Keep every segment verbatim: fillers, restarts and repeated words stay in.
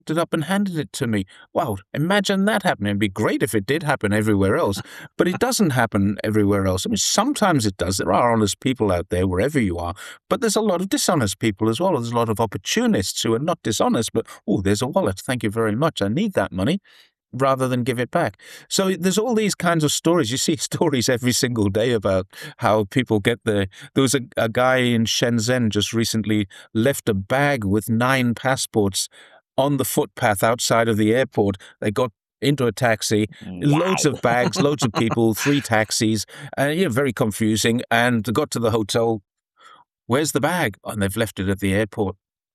it up and handed it to me. Wow, imagine that happening. It'd be great if it did happen everywhere else, but it doesn't happen everywhere else. I mean, sometimes it does. There are honest people out there wherever you are, but there's a lot of dishonest people as well. There's a lot of opportunists who are not dishonest, but, oh, there's a wallet. Thank you very much. I need that money, rather than give it back. So there's all these kinds of stories. You see stories every single day about how people get the. There was a, a guy in Shenzhen just recently left a bag with nine passports on the footpath outside of the airport. They got into a taxi, Wow. loads of bags, loads of people, three taxis, and you know, very confusing. And got to the hotel. Where's the bag? Oh, and they've left it at the airport.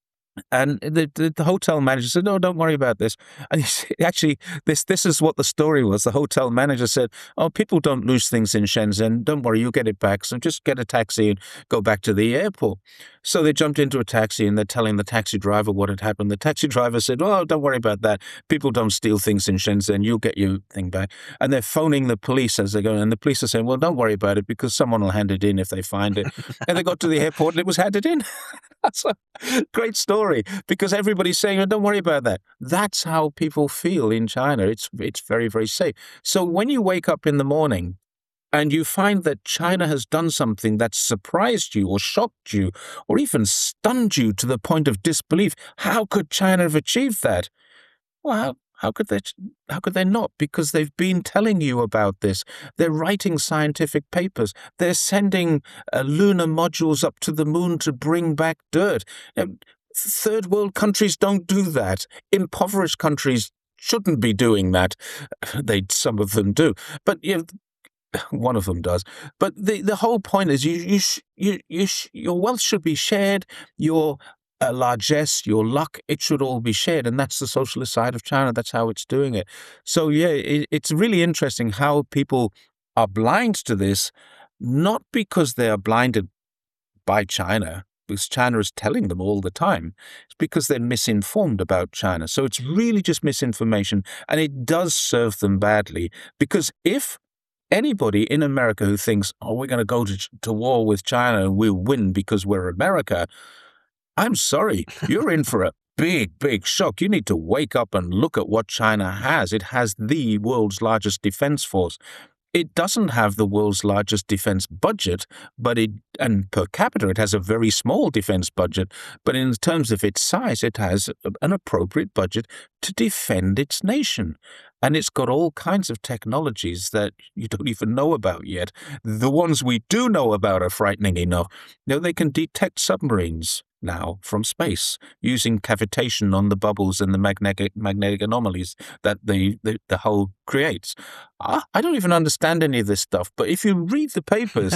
And the, the the hotel manager said, "No, don't worry about this." And you see, actually, this this is what the story was. The hotel manager said, "Oh, people don't lose things in Shenzhen. Don't worry, you'll get it back. So just get a taxi and go back to the airport." So they jumped into a taxi and they're telling the taxi driver what had happened. The taxi driver said, "Oh, don't worry about that. People don't steal things in Shenzhen. You'll get your thing back." And they're phoning the police as they go, and the police are saying, "Well, don't worry about it because someone will hand it in if they find it." And they got to the airport and it was handed in. That's a great story because everybody's saying, "Oh, don't worry about that." That's how people feel in China. It's it's very, very safe. So when you wake up in the morning and you find that China has done something that surprised you or shocked you or even stunned you to the point of disbelief, how could China have achieved that? Well, how, how could they? How could they not? Because they've been telling you about this. They're writing scientific papers. They're sending uh, lunar modules up to the moon to bring back dirt. Now, third world countries don't do that. Impoverished countries shouldn't be doing that. They some of them do, but you know, one of them does. But the, the whole point is you you sh- you, you sh- your wealth should be shared. Your uh, largesse, your luck, it should all be shared, and that's the socialist side of China. That's how it's doing it. So yeah, it, it's really interesting how people are blind to this, not because they are blinded by China, because China is telling them all the time. It's because they're misinformed about China. So it's really just misinformation, and it does serve them badly. Because if anybody in America who thinks, "Oh, we're going to go to, to war with China and we'll win because we're America," I'm sorry, you're in for a big, big shock. You need to wake up and look at what China has. It has the world's largest defense force. It doesn't have the world's largest defense budget, but it, and per capita, it has a very small defense budget. But in terms of its size, it has an appropriate budget to defend its nation. And it's got all kinds of technologies that you don't even know about yet. The ones we do know about are frightening enough. You know, they can detect submarines now from space using cavitation on the bubbles and the magnetic magnetic anomalies that the, the, the hull creates. I, I don't even understand any of this stuff, but if you read the papers,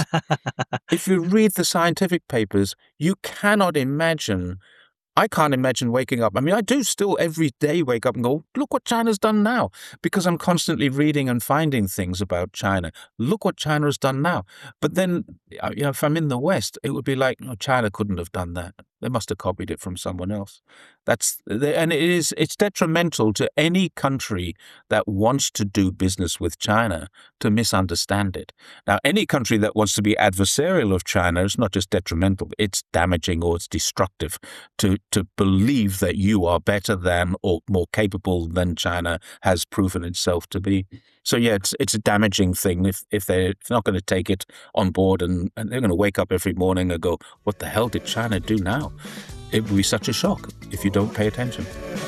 if you read the scientific papers, you cannot imagine. I can't imagine waking up. I mean, I do still every day wake up and go, "Look what China's done now," because I'm constantly reading and finding things about China. Look what China has done now. But then, uh, you know, if I'm in the West, it would be like, "No, China couldn't have done that. They must have copied it from someone else." That's and it is it's detrimental to any country that wants to do business with China to misunderstand it. Now, any country that wants to be adversarial of China is not just detrimental; it's damaging or it's destructive to to believe that you are better than or more capable than China has proven itself to be. So yeah, it's it's a damaging thing if if they're, if they're not going to take it on board and, and they're going to wake up every morning and go, "What the hell did China do now?" It would be such a shock if you don't pay attention.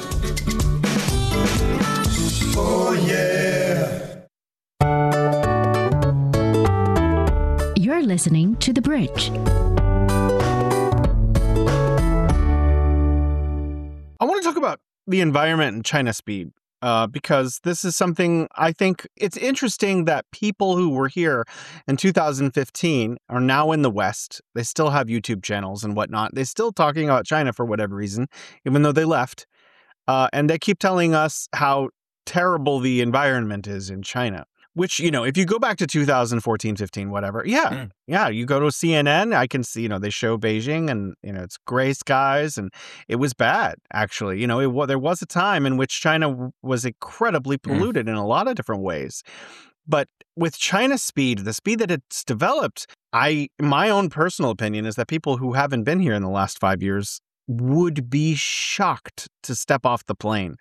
Oh yeah. You're listening to The Bridge. I want to talk about the environment and China speed, uh, because this is something I think it's interesting that people who were here in two thousand fifteen are now in the West. They still have YouTube channels and whatnot. They're still talking about China for whatever reason, even though they left. Uh, and they keep telling us how terrible the environment is in China. Which, you know, if you go back to two thousand fourteen, fifteen, whatever, yeah, mm. yeah, you go to C N N, I can see, you know, they show Beijing and, you know, it's gray skies and it was bad, actually. You know, it, well, there was a time in which China w- was incredibly polluted mm. in a lot of different ways. But with China's speed, the speed that it's developed, I, my own personal opinion is that people who haven't been here in the last five years would be shocked to step off the plane.